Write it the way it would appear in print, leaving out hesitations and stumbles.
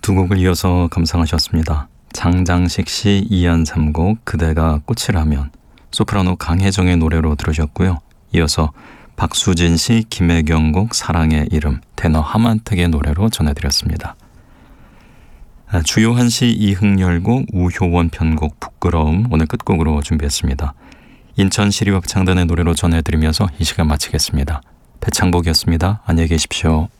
두 곡을 이어서 감상하셨습니다. 장장식 씨 이안 3곡 그대가 꽃이라면, 소프라노 강혜정의 노래로 들으셨고요. 이어서 박수진 씨 김혜경 곡 사랑의 이름, 테너 하만택의 노래로 전해드렸습니다. 주요한 씨 이흥열 곡, 우효원 편곡 부끄러움 오늘 끝곡으로 준비했습니다. 인천 시리왁 창단의 노래로 전해드리면서 이 시간 마치겠습니다. 배창복이었습니다. 안녕히 계십시오.